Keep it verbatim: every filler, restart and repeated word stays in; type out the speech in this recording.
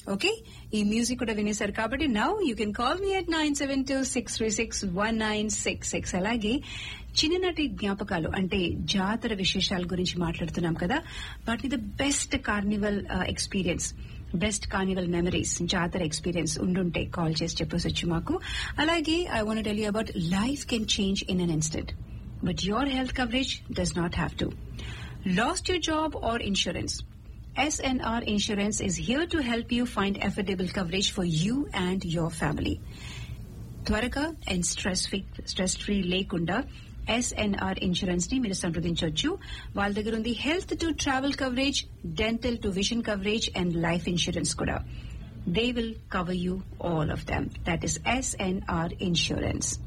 Okay, ఈ music కూడా వినేశారు కాబట్టి now you can call me at nine seven two six three six one nine six six. అలాగే చిన్ననాటి జ్ఞాపకాలు అంటే జాతర విశేషాల గురించి మాట్లాడుతున్నాం కదా, వాటిని the best Carnival experience, best Carnival memories, జాతర ఎక్స్పీరియన్స్ ఉండుంటే కాల్ చేసి చెప్పేసొచ్చు మాకు. అలాగే I want tell you about life can change in an instant but your health coverage does not have to. Lost your job or insurance? S N R Insurance is here to help you find affordable coverage for you and your family. త్వరగా and stress free stress free లేకుండా S N R insurance ని మీరు సంప్రదించవచ్చు. వాళ్ళ దగ్గర ఉంది health to travel coverage, dental to vision coverage and life insurance కూడా. They will cover you all of them. That is S N R Insurance.